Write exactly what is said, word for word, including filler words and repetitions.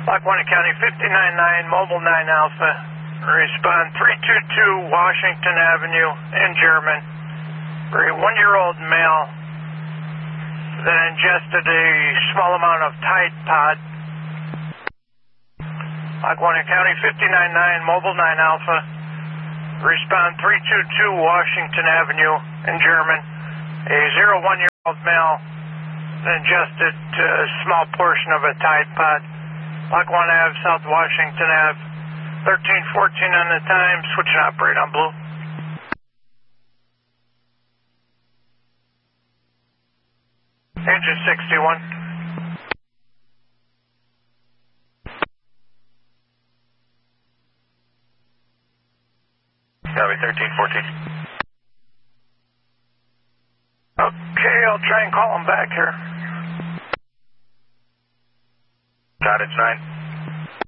Lackawanna County fifty-nine nine, Mobile nine Alpha. Respond three two two Washington Avenue in German. For a one-year-old male that ingested a small amount of Tide Pod. Lackawanna County fifty-nine nine, Mobile nine Alpha. Respond three two two Washington Avenue in German. A zero one-year-old male that ingested a small portion of a Tide Pod. Lackawanna Avenue, South Washington Avenue. thirteen fourteen on the time, switch and operate on blue. Engine sixty-one. Copy, thirteen fourteen. Okay, I'll try and call him back here. Cottage nine.